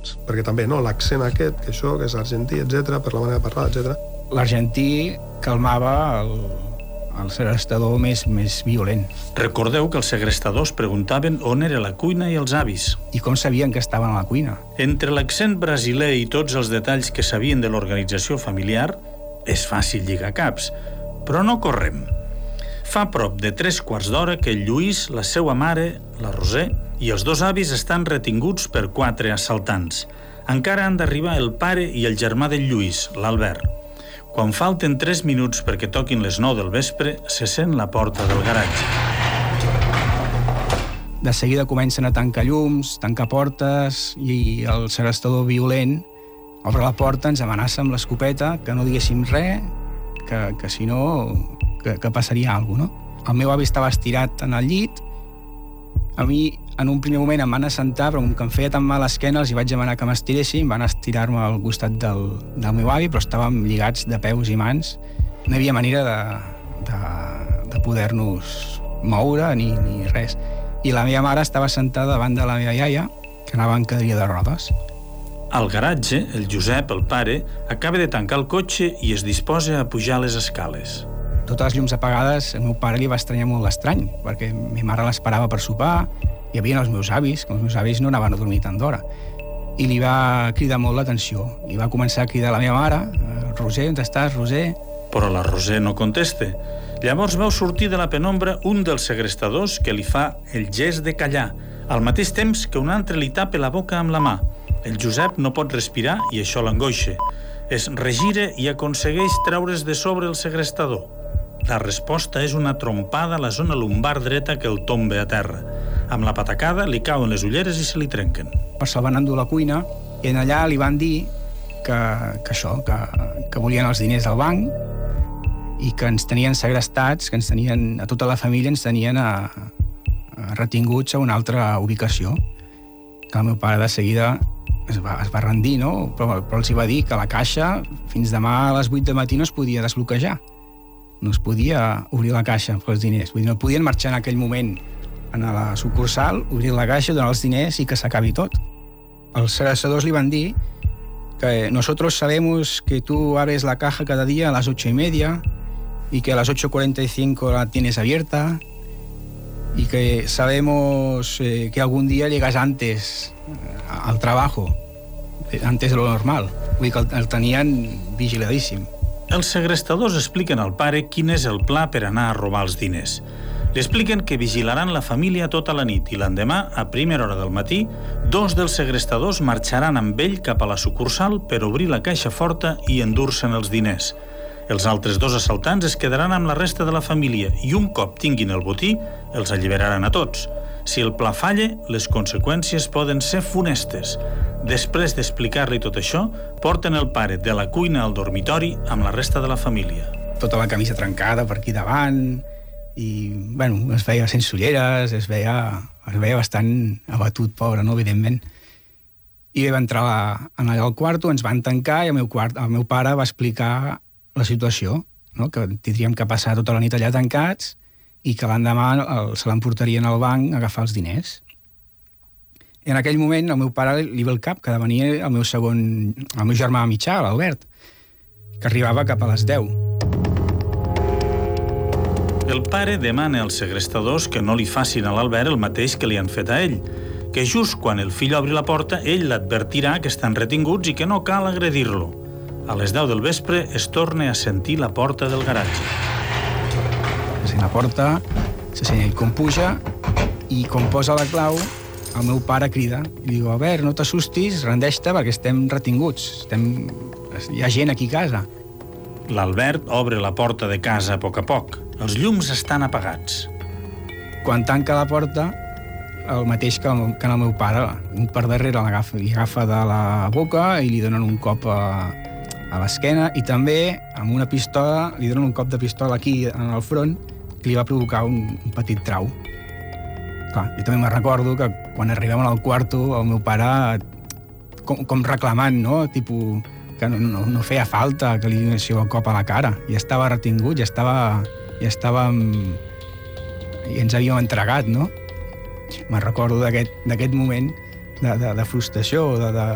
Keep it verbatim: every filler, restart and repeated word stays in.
perquè també, no?, l'accent aquest, que això, que és argentí, etcètera, per la manera de parlar, etcètera. L'argentí calmava el, el segrestador més, més violent. Recordeu que els segrestadors preguntaven on era la cuina i els avis. I com sabien que estaven a la cuina? Entre l'accent brasiler i tots els detalls que sabien de l'organització familiar, és fàcil lligar caps, però no correm. Fa prop de tres quarts d'hora que el Lluís, la seva mare, la Roser, i els dos avis estan retinguts per quatre assaltants. Encara han d'arribar el pare i el germà del Lluís, l'Albert. Quan falten tres minuts perquè toquin les nou del vespre, se sent la porta del garatge. De seguida comencen a tancar llums, tancar portes, i el segrestador violent obre la porta, ens amenaça amb l'escopeta, que no diguéssim res, que, que si no, que, que passaria alguna cosa, no? El meu avi estava estirat en el llit. A mi, en un primer moment, em van assentar, però com que em feia tan mal l'esquena, els hi vaig demanar que m'estiressin, van estirar-me al costat del, del meu avi, però estàvem lligats de peus i mans. No hi havia manera de, de, de poder-nos moure ni, ni res. I la meva mare estava sentada davant de la meva iaia, que anava en cadira de rodes. Al garatge, el Josep, el pare, acaba de tancar el cotxe i es disposa a pujar les escales. Totes les llums apagades, el meu pare li va estranyar molt l'estrany, perquè mi mare l'esperava per sopar, hi havia els meus avis, que els meus avis no anaven a dormir tant d'hora. I li va cridar molt l'atenció. I va començar a cridar a la meva mare, Roser, on estàs, Roser? Però la Roser no contesta. Llavors veu sortir de la penombra un dels segrestadors que li fa el gest de callar, al mateix temps que un altre li tapa la boca amb la mà. El Josep no pot respirar i això l'angoixa. Es regira i aconsegueix treure's de sobre el segrestador. La resposta és una trompada a la zona lumbar dreta que el tomba a terra. Amb la patacada li cauen les ulleres i se li trenquen. Se'l van endur a la cuina i en allà li van dir que, que això, que, que volien els diners del banc i que ens tenien segrestats, que ens tenien, a tota la família ens tenien a, a retinguts a una altra ubicació. Que el meu pare de seguida es va, es va rendir, no? Però, però els hi va dir que la caixa fins demà a les vuit del matí no es podia desbloquejar. No es podia obrir la caixa per els diners. Vull dir, no podien marxar en aquell moment a la sucursal, obrir la caixa, donar els diners i que s'acabi tot. Els segrestadors li van dir que nosotros sabemos que tú abres la caja cada día a las ocho y media y que a las ocho cuarenta y cinco la tienes abierta y que sabemos eh, que algún día llegas antes al trabajo, antes de lo normal. Vull dir que el, el tenien vigiladíssim. Els segrestadors expliquen al pare quin és el pla per anar a robar els diners. Li expliquen que vigilaran la família tota la nit i l'endemà, a primera hora del matí, dos dels segrestadors marxaran amb ell cap a la sucursal per obrir la caixa forta i endur-se'n els diners. Els altres dos assaltants es quedaran amb la resta de la família i un cop tinguin el botí, els alliberaran a tots. Si el pla falla, les conseqüències poden ser funestes. Després d'explicar-li tot això, porten el pare de la cuina al dormitori amb la resta de la família. Tota la camisa trencada per aquí davant i, bueno, es veia sense ulleres, es veia, es veia bastant abatut, pobre, no?, evidentment. I vam entrar a, en allà al quarto, ens van tancar i el meu, quart, el meu pare va explicar la situació, no?, que tindríem que passar tota la nit allà tancats i que l'endemà se l'emportarien al banc a agafar els diners. I en aquell moment el meu pare li ve el cap que venia el meu segon, el meu germà mitjà, l'Albert, que arribava cap a les deu. El pare demana als segrestadors que no li facin a l'Albert el mateix que li han fet a ell, que just quan el fill obri la porta, ell l'advertirà que estan retinguts i que no cal agredir-lo. A les deu del vespre es torna a sentir la porta del garatge. Se sent la porta, se sent ell com puja i com posa la clau, el meu pare crida i diu: Albert, no t'assustis, rendeix-te perquè estem retinguts, estem... hi ha gent aquí a casa. L'Albert obre la porta de casa a poc a poc. Els llums estan apagats. Quan tanca la porta, el mateix que el, que el meu pare, un per darrere l'agafa, li agafa de la boca i li donen un cop a, a l'esquena i també amb una pistola, li donen un cop de pistola aquí en el front que li va provocar un, un petit trau. Clar, jo també me'n recordo que quan arribem al quarto el meu pare com, com reclamant, no? Tipo, que no, no, no feia falta que li donessin el cop a la cara. Ja estava retingut, ja estava... ja estàvem... i ens havíem entregat, no? Me'n recordo d'aquest moment de, de, de frustració, de, de,